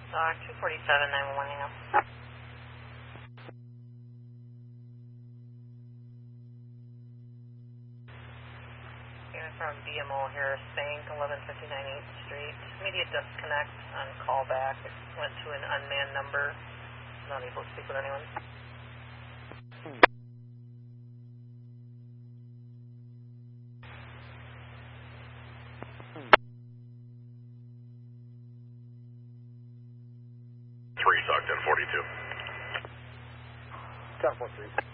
247, 911, hang up. From BMO Harris Bank, 1159 8th Street. Immediate disconnect on callback. It went to an unmanned number. Not able to speak with anyone. Three, Stockton 42. 10-4-3.